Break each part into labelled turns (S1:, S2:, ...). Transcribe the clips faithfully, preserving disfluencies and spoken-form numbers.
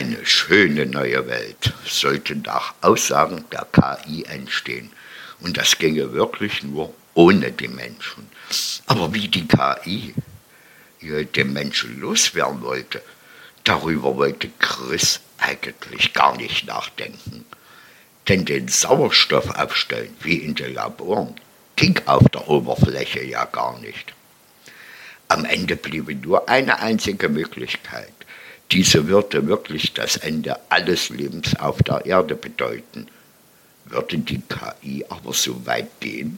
S1: Eine schöne neue Welt sollte nach Aussagen der K I entstehen. Und das ginge wirklich nur ohne die Menschen. Aber wie die K I den Menschen loswerden wollte, darüber wollte Chris eigentlich gar nicht nachdenken. Denn den Sauerstoff aufstellen, wie in den Laboren, ging auf der Oberfläche ja gar nicht. Am Ende bliebe nur eine einzige Möglichkeit. Diese würde wirklich das Ende alles Lebens auf der Erde bedeuten. Würde die K I aber so weit gehen?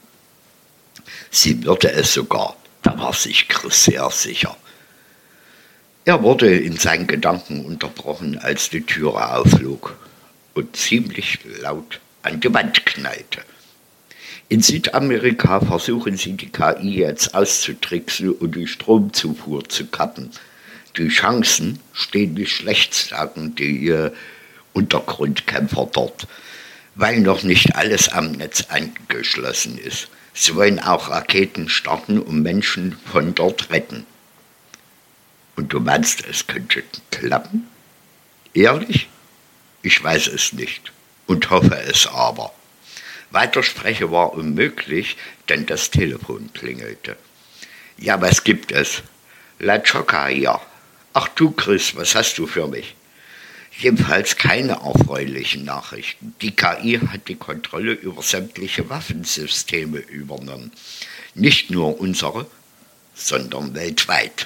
S1: Sie würde es sogar, da war sich Chris sehr sicher. Er wurde in seinen Gedanken unterbrochen, als die Türe aufflog und ziemlich laut an die Wand knallte. In Südamerika versuchen sie die K I jetzt auszutricksen und die Stromzufuhr zu kappen. Die Chancen stehen nicht schlecht, sagen die äh, Untergrundkämpfer dort, weil noch nicht alles am Netz angeschlossen ist. Sie wollen auch Raketen starten und Menschen von dort retten. Und du meinst, es könnte klappen? Ehrlich? Ich weiß es nicht und hoffe es aber. Weitersprechen war unmöglich, denn das Telefon klingelte. Ja, was gibt es? La Choca hier. Ach du Chris, was hast du für mich? Jedenfalls keine erfreulichen Nachrichten. Die K I hat die Kontrolle über sämtliche Waffensysteme übernommen. Nicht nur unsere, sondern weltweit.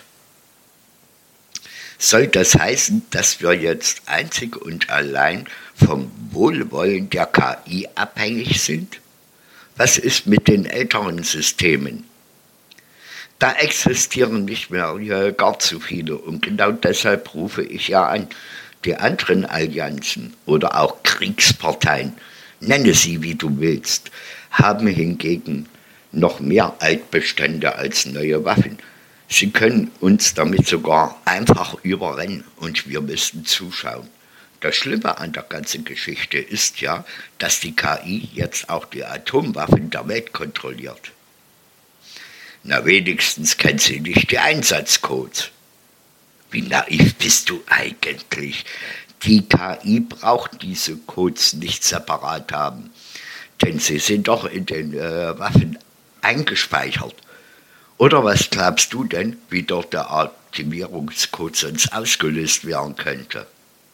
S1: Soll das heißen, dass wir jetzt einzig und allein vom Wohlwollen der K I abhängig sind? Was ist mit den älteren Systemen? Da existieren nicht mehr ja, gar zu viele und genau deshalb rufe ich ja an, die anderen Allianzen oder auch Kriegsparteien, nenne sie wie du willst, haben hingegen noch mehr Altbestände als neue Waffen. Sie können uns damit sogar einfach überrennen und wir müssten zuschauen. Das Schlimme an der ganzen Geschichte ist ja, dass die K I jetzt auch die Atomwaffen der Welt kontrolliert. Na, wenigstens kennt sie nicht die Einsatzcodes. Wie naiv bist du eigentlich? Die K I braucht diese Codes nicht separat haben, denn sie sind doch in den äh, Waffen eingespeichert. Oder was glaubst du denn, wie dort der Aktivierungscode sonst ausgelöst werden könnte?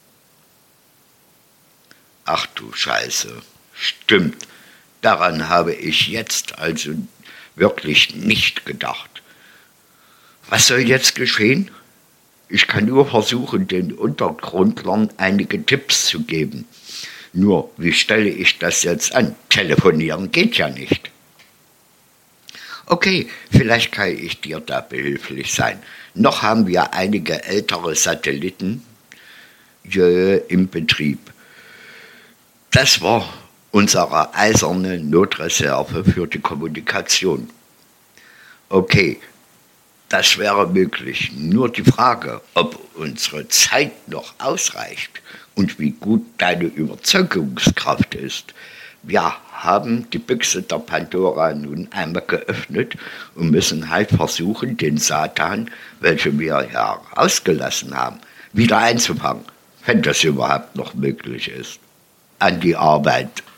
S1: Ach du Scheiße, stimmt, daran habe ich jetzt also wirklich nicht gedacht. Was soll jetzt geschehen? Ich kann nur versuchen, den Untergrundlern einige Tipps zu geben. Nur, wie stelle ich das jetzt an? Telefonieren geht ja nicht. Okay, vielleicht kann ich dir da behilflich sein. Noch haben wir einige ältere Satelliten äh, im Betrieb. Das war unsere eiserne Notreserve für die Kommunikation. Okay, das wäre möglich. Nur die Frage, ob unsere Zeit noch ausreicht und wie gut deine Überzeugungskraft ist. Wir haben die Büchse der Pandora nun einmal geöffnet und müssen halt versuchen, den Satan, welchen wir herausgelassen haben, wieder einzufangen, wenn das überhaupt noch möglich ist. An die Arbeit.